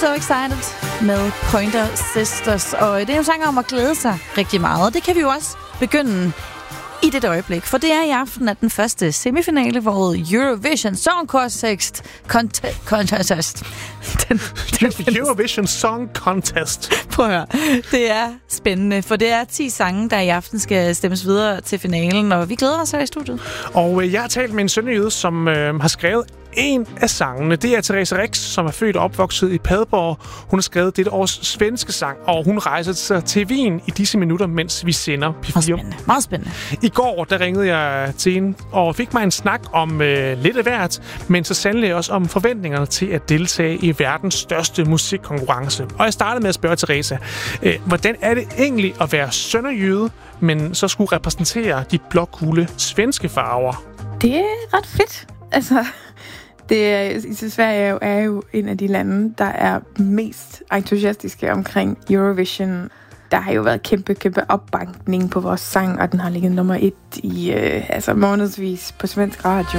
So Excited med Pointer Sisters. Og det er jo en sang om at glæde sig rigtig meget. Og det kan vi jo også begynde i det øjeblik. For det er i aften, at den første semifinale, hvor Eurovision Song Contest Eurovision Song Contest. Prøv at høre. Det er spændende, for det er 10 sange, der i aften skal stemmes videre til finalen, og vi glæder os her i studiet. Og jeg har talt med en sønderjyde, som har skrevet en af sangene. Det er Therese Rix, som er født og opvokset i Padborg. Hun har skrevet dette års svenske sang, og hun rejser sig til Wien i disse minutter, mens vi sender P4. Meget spændende. I går, der ringede jeg til hende og fik mig en snak om lidt af hvert, men så sandelig også om forventningerne til at deltage i verdens største musikkonkurrence. Og jeg startede med at spørge Therese, hvordan er det egentlig at være sønderjyde, men så skulle repræsentere de blågule svenske farver? Det er ret fedt. Altså, Sverige er jo en af de lande, der er mest entusiastiske omkring Eurovision. Der har jo været kæmpe opbankning på vores sang, og den har ligget nummer 1 i månedsvis på svensk radio.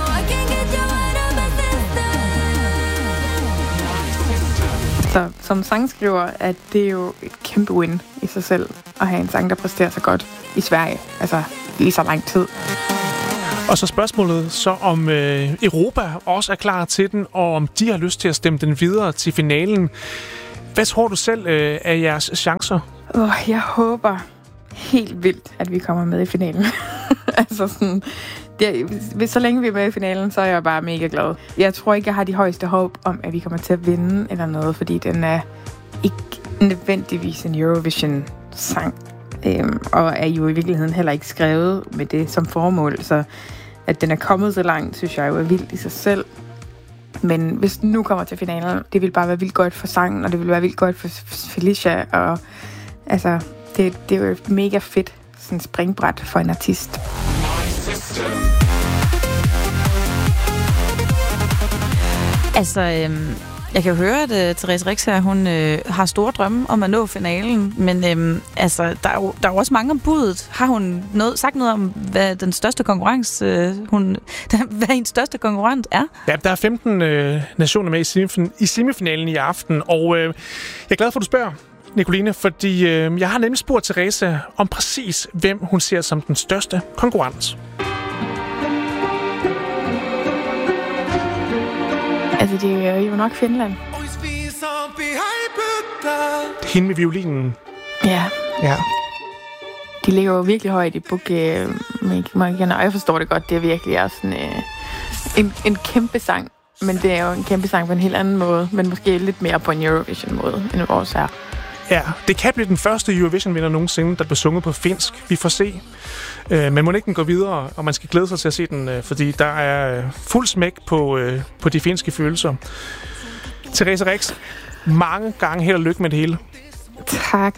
Så som sangskriver er det jo et kæmpe win i sig selv at have en sang, der præsterer så godt i Sverige. Altså lige så lang tid. Og så spørgsmålet så om Europa også er klar til den, og om de har lyst til at stemme den videre til finalen. Hvad tror du selv er jeres chancer? Jeg håber helt vildt, at vi kommer med i finalen. Altså sådan, så længe vi er med i finalen, så er jeg bare mega glad. Jeg tror ikke, jeg har de højeste håb om, at vi kommer til at vinde eller noget, fordi den er ikke nødvendigvis en Eurovision-sang. Og er jo i virkeligheden heller ikke skrevet med det som formål, så at den er kommet så langt, synes jeg jo er vildt i sig selv. Men hvis den nu kommer til finalen, det vil bare være vildt godt for sangen, og det vil være vildt godt for Felicia, og altså, det er jo mega fedt, sådan springbræt for en artist. Altså, jeg kan jo høre, at Therese Rix her, hun har store drømme om at nå finalen, men der er jo også mange om budet. Har hun sagt noget om, hvad den største konkurrence, hvad hendes største konkurrent er? Ja, der er 15 nationer med i semifinalen i aften, og jeg er glad for, at du spørger, Nicoline, fordi jeg har nemlig spurgt Therese om præcis, hvem hun ser som den største konkurrent. Altså, det er jo nok Finland. Hende med violinen. Ja. Ja. De ligger jo virkelig højt i bookmarkerne, og jeg forstår det godt. Det er virkelig også en kæmpe sang. Men det er jo en kæmpe sang på en helt anden måde. Men måske lidt mere på en Eurovision-måde, end vores er. Ja, det kan blive den første Eurovision-vinder nogensinde, der bliver sunget på finsk. Vi får se. Men må ikke den gå videre, og man skal glæde sig til at se den, fordi der er fuld smæk på de finske følelser. Therese Rix, mange gange held og lykke med det hele. Tak.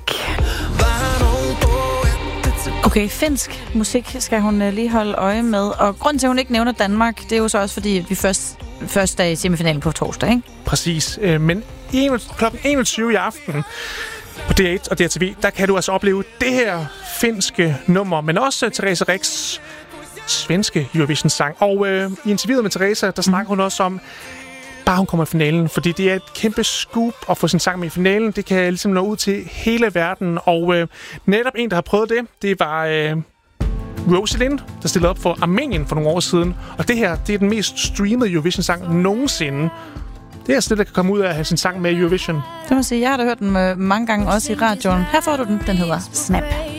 Okay, finsk musik skal hun lige holde øje med. Og grunden til, at hun ikke nævner Danmark, det er jo så også, fordi vi først er i semifinalen på torsdag, ikke? Præcis. Men kl. 21 i aften på D1 og DRTV, der kan du altså opleve det her finske nummer, men også Therese Rix' svenske Eurovision-sang. Og i interviewet med Therese, der snakker hun også om, bare hun kommer i finalen, fordi det er et kæmpe scoop at få sin sang med i finalen. Det kan ligesom nå ud til hele verden, og netop en, der har prøvet det var Rosalind, der stillede op for Armenien for nogle år siden. Og det her, det er den mest streamede Eurovision-sang nogensinde. Det er altså det, der kan komme ud af at have sin sang med i Eurovision. Det må sige, jeg har da hørt den mange gange også i radioen. Her får du den. Den hedder Snap.